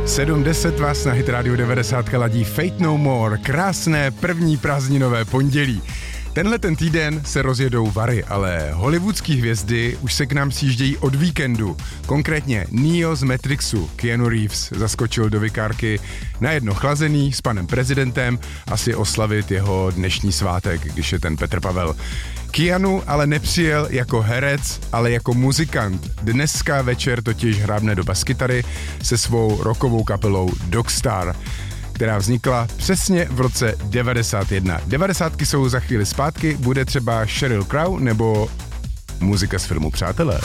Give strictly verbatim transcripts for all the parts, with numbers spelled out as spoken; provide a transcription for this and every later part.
sedm deset vás na Hit Radio devadesát ladí Fate No More, krásné první prázdninové pondělí. Tenhle ten týden se rozjedou vary, ale hollywoodský hvězdy už se k nám sjíždějí od víkendu. Konkrétně Neo z Matrixu, Keanu Reeves, zaskočil do vikárky na jedno chlazený s panem prezidentem asi oslavit jeho dnešní svátek, když je ten Petr Pavel. Keanu ale nepřijel jako herec, ale jako muzikant. Dneska večer totiž hrábne do baskytary se svou rockovou kapelou Dogstar, která vznikla přesně v roce devadesát jedna. Devadesátky jsou za chvíli zpátky, bude třeba Sheryl Crow nebo muzika z filmu Přátelé.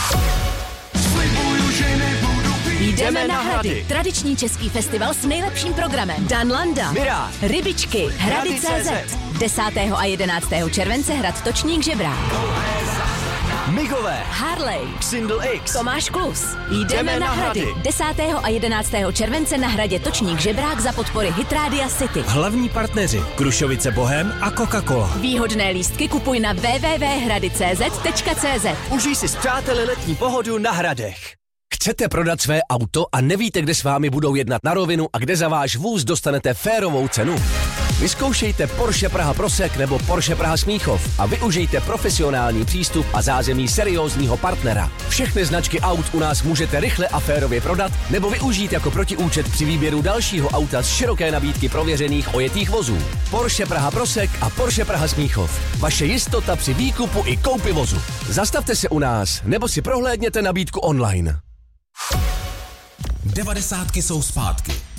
Jdeme na Hrady. Tradiční český festival s nejlepším programem. Dan Landa, Miráž, Rybičky, Hrady tečka cé zet. desátého a jedenáctého července Hrad Točník Žebrák. Migové, Harley, Xindl X, Tomáš Klus. Jdeme, Jdeme na na Hrady. Hrady. desátého a jedenáctého července na Hradě Točník Žebrák za podpory Hit Rádia City. Hlavní partneři Krušovice Bohem a Coca-Cola. Výhodné lístky kupuj na w w w tečka hrady tečka cé zet tečka cé zet. užij si s přáteli letní pohodu na Hradech. Chcete prodat své auto a nevíte, kde s vámi budou jednat na rovinu a kde za váš vůz dostanete férovou cenu? Vyzkoušejte Porsche Praha Prosek nebo Porsche Praha Smíchov a využijte profesionální přístup a zázemí seriózního partnera. Všechny značky aut u nás můžete rychle a férově prodat nebo využít jako protiúčet při výběru dalšího auta z široké nabídky prověřených ojetých vozů. Porsche Praha Prosek a Porsche Praha Smíchov. Vaše jistota při výkupu i koupi vozu. Zastavte se u nás nebo si prohlédněte nabídku online. Devadesátky jsou zpátky.